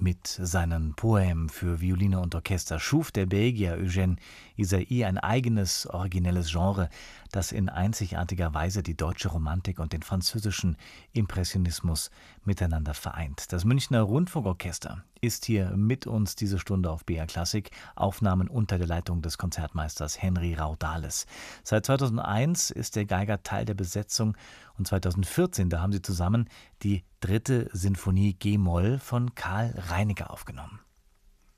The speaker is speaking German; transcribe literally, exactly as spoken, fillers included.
Mit seinen Poèmes für Violine und Orchester schuf der Belgier Eugène Ysaÿe ein eigenes, originelles Genre, das in einzigartiger Weise die deutsche Romantik und den französischen Impressionismus miteinander vereint. Das Münchner Rundfunkorchester ist hier mit uns diese Stunde auf B R Klassik, Aufnahmen unter der Leitung des Konzertmeisters Henry Raudales. Seit zweitausendeins ist der Geiger Teil der Besetzung und zweitausendvierzehn, da haben sie zusammen die dritte Sinfonie G-Moll von Karl Reiniger aufgenommen.